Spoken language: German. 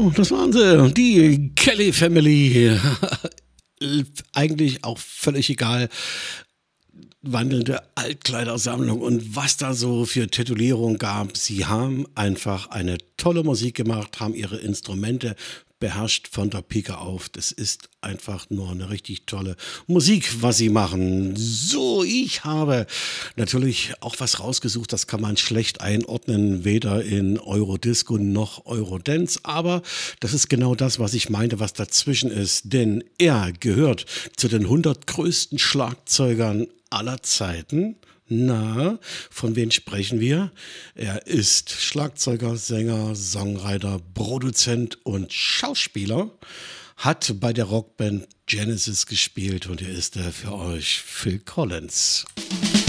So, das waren sie, die Kelly Family. Eigentlich auch völlig egal, wandelnde Altkleidersammlung und was da so für Titulierung gab. Sie haben einfach eine tolle Musik gemacht, haben ihre Instrumente beherrscht von der Pike auf. Das ist einfach nur eine richtig tolle Musik, was sie machen. So, ich habe natürlich auch was rausgesucht, das kann man schlecht einordnen, weder in Eurodisco noch Eurodance, aber das ist genau das, was ich meinte, was dazwischen ist, denn er gehört zu den 100 größten Schlagzeugern aller Zeiten. Na, von wem sprechen wir? Er ist Schlagzeuger, Sänger, Songwriter, Produzent und Schauspieler, hat bei der Rockband Genesis gespielt und hier ist er für euch, Phil Collins.